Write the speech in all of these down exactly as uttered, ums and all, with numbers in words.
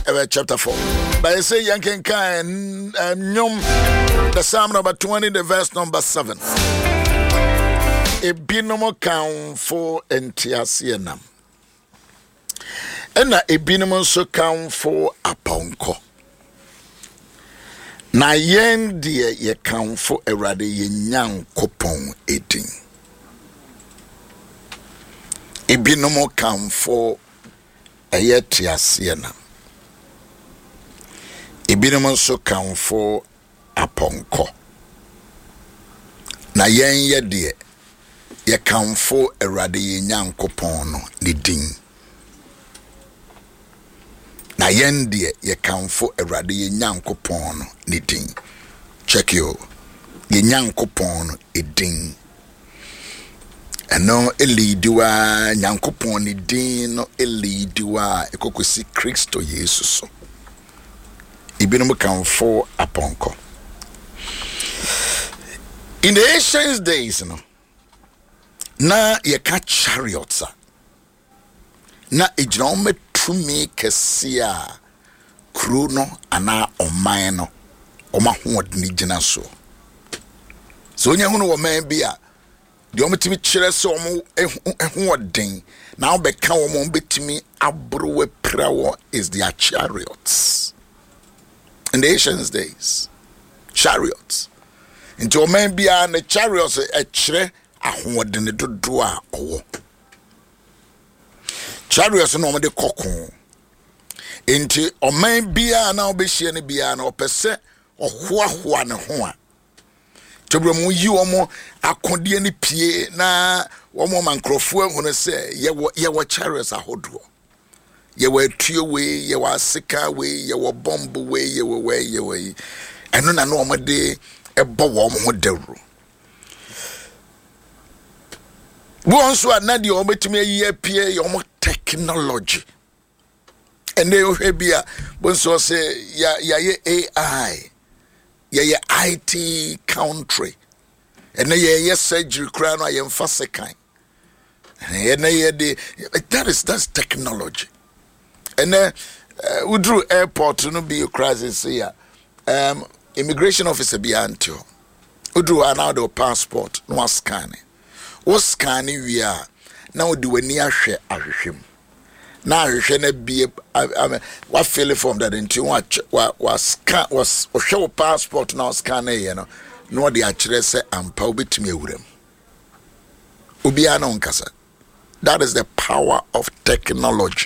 chapter four. But I say Yankin Kain Nyum, the Psalm number twenty, the verse number seven. A binomo count for Entiasianam. And a binomo so count for Aponko. Na yen dear ye count for a radi ye nyang kopon eating. A binomo count for a yetiasianam. Ibinom so kan for aponko. Na yen ye de ye kan for Awurade ye Nyankopon no ne din. Na yen de ye kan for Awurade ye Nyankopon no ne din. Check yo. Ye Nyankopon no e din. Eno elidiwa Nyankopon ne din no elidiwa ekokosi Kristo Yesu so. Ibinum can for aponko. In the ancient days, no, na ye catch chariots, na ejnome tumi kesia kruno ana omaino oma huod ni jina so. So nya hunu wo man bia de omtimi kire se omo ehuodin na obeka wo mo betimi abrowe prawo is their chariots. In the ancient days, chariots. Into a man beyond the chariots, a chere, a hood in the doa or chariots no de cocoon. Into a man beyond now be she any beyond or per se or hua hua and hua. To bring you or more a condiani pie na one woman crowfoot when I say, ye were chariots a hodro. Ye were trio way, ye were sika way, ye were bomb way, ye were way, ye were. And no, no, my day, a bowom model. Once what not the omit me a year peer, your more technology. And they will be a once or say, ya, ya, ya, A I, ya, ya, I T country. And they, ya, surgery crown, I am fast kind. And they, that is, that's technology. And then uh, we drew airport to no be a crisis here. Um, immigration officer be antio. We drew another passport. No scanning. What scanning we are now do we near share ashim. Now you should be I mean what fill from that into what was scan was show passport now scanning you know. No the actually say and power to me with them. Ubiana unkasa. That is the power of technology.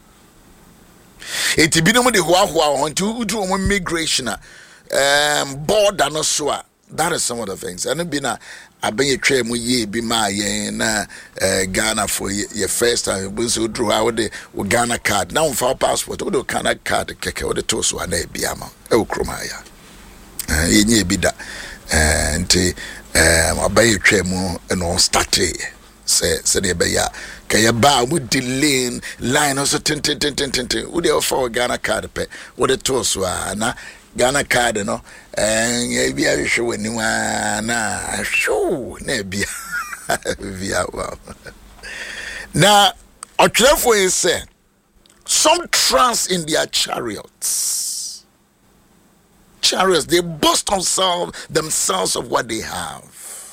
It be no de hua hua on to do migration um board and so that is some of the things. And it be na abenye twa mu ye bi ma ye na Ghana for your first time we so draw out the Ghana card now for passport we do Ghana card keke we the to so na bia ma e okroma ya eh ye bi da enti um abenye twa mu no start say say the be ya kaya ba mu delay line also tin tin tin tin tin we dey for Ghana card pe we the to so na Ghana card no and ye bia we show ni wa na show na bia bia wow now otwefo is say some trust in their chariots chariots they boast themselves themselves of what they have.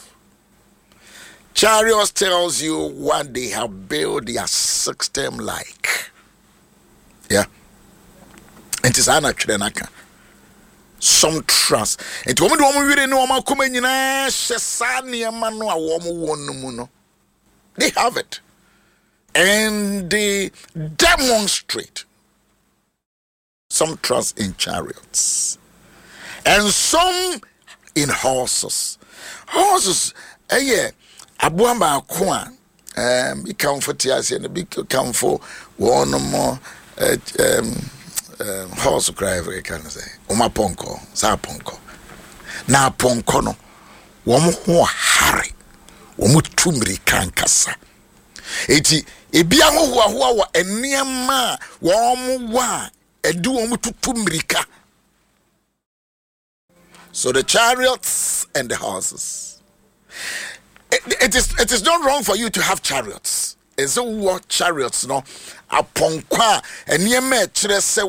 Chariots tells you what they have built their system like. Yeah. It is actually naka. Some trust. And to woman do woman really know ma come nyina shesani manu a woman won mu no. They have it. And they demonstrate some trust in chariots. And some in horses. Horses, eh yeah. Abuamba kwa um he come for tiasi and big come for one more um um horse driver can say oma ponko sa ponko na ponko no wo mo ho hare wo mo tumri kankasa eti ebia ho ho ho wa eniema wo mo wa edu wo mo tutumrika. So the chariots and the horses. It, it is it is not wrong for you to have chariots. It's a what chariots no upon qua and ye me chere se